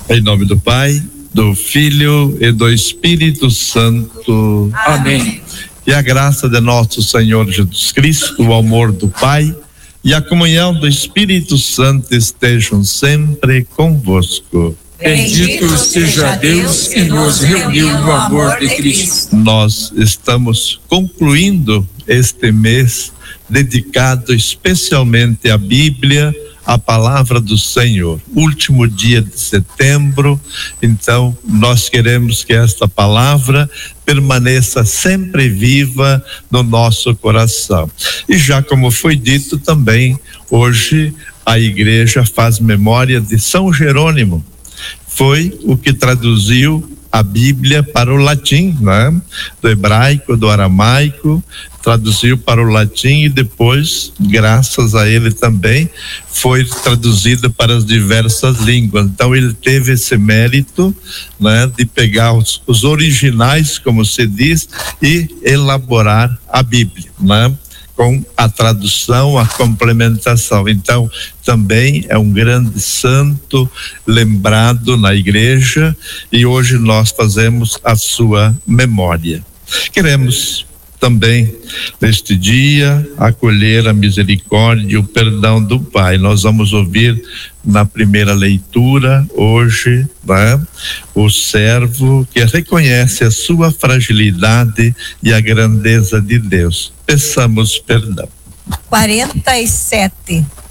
Em nome do Pai, do Filho e do Espírito Santo. Amém. E a graça de nosso Senhor Jesus Cristo, o amor do Pai e a comunhão do Espírito Santo estejam sempre convosco. Bendito seja Deus que nos reuniu no amor de Cristo. Nós estamos concluindo este mês dedicado especialmente à Bíblia, a palavra do Senhor, último dia de setembro. Então nós queremos que esta palavra permaneça sempre viva no nosso coração. E já como foi dito também, hoje a igreja faz memória de São Jerônimo. Foi o que traduziu a Bíblia para o latim, né? Do hebraico, do aramaico, traduziu para o latim e depois, graças a ele também, foi traduzido para as diversas línguas. Então ele teve esse mérito, né, de pegar os originais, como se diz, e elaborar a Bíblia, né? Com a tradução, a complementação. Então, também é um grande santo lembrado na igreja e hoje nós fazemos a sua memória. Queremos também, neste dia, acolher a misericórdia e o perdão do Pai. Nós vamos ouvir na primeira leitura, hoje, né, o servo que reconhece a sua fragilidade e a grandeza de Deus. Peçamos perdão. 47.